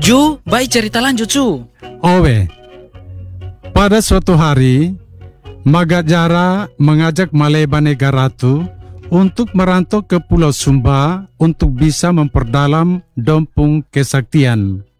Ju, baik cerita lanjut Su. Owe, pada suatu hari, Magajara mengajak Malebanegara untuk merantau ke Pulau Sumba untuk bisa memperdalam Dompung Kesaktian.